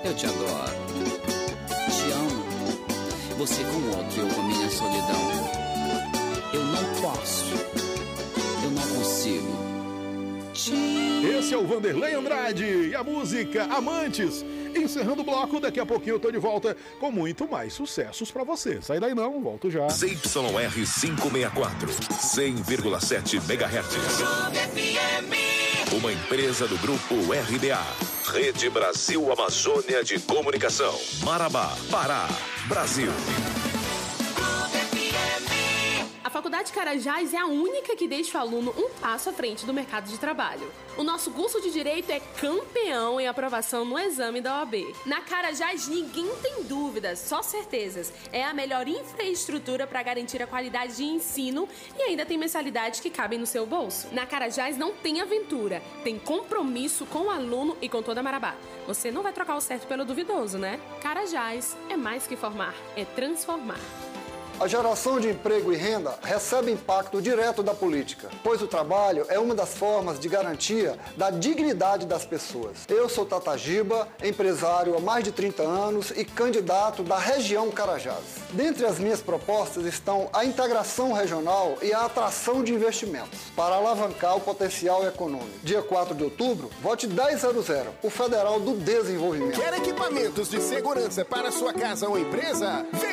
Eu te adoro. Te amo. Você com outro, eu com a minha solidão. Eu não posso. Eu não consigo. Esse é o Vanderlei Andrade e a música Amantes. Encerrando o bloco, daqui a pouquinho eu tô de volta com muito mais sucessos pra você. Sai daí não, volto já. ZYR 564, 100,7 MHz. Uma empresa do grupo RBA. Rede Brasil Amazônia de Comunicação. Marabá, Pará, Brasil. A Faculdade Carajás é a única que deixa o aluno um passo à frente do mercado de trabalho. O nosso curso de Direito é campeão em aprovação no exame da OAB. Na Carajás ninguém tem dúvidas, só certezas. É a melhor infraestrutura para garantir a qualidade de ensino e ainda tem mensalidades que cabem no seu bolso. Na Carajás não tem aventura, tem compromisso com o aluno e com toda a Marabá. Você não vai trocar o certo pelo duvidoso, né? Carajás é mais que formar, é transformar. A geração de emprego e renda recebe impacto direto da política, pois o trabalho é uma das formas de garantia da dignidade das pessoas. Eu sou Tata Giba, empresário há mais de 30 anos e candidato da região Carajás. Dentre as minhas propostas estão a integração regional e a atração de investimentos para alavancar o potencial econômico. Dia 4 de outubro, vote 1000, o Federal do Desenvolvimento. Quer equipamentos de segurança para sua casa ou empresa?